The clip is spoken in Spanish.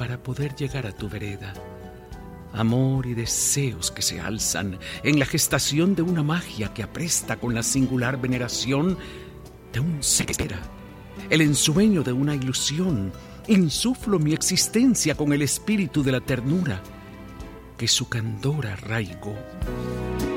para poder llegar a tu vereda. Amor y deseos que se alzan en la gestación de una magia que apresta con la singular veneración de un ser que espera, el ensueño de una ilusión. Insuflo mi existencia con el espíritu de la ternura que su candor arraigó.